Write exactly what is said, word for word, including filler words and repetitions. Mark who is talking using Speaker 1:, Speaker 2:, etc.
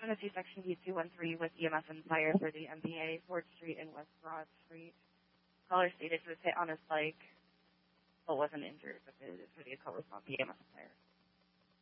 Speaker 1: to see Section D two one three with E M S and fire for the M B A, Ford Street and West Broad Street. Caller stated he was hit on his bike, but wasn't injured, but the video call was not the E M S and fire.